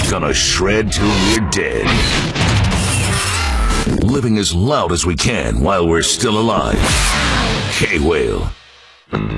Gonna shred till we're dead. Living as loud as we can while we're still alive. K-Whale.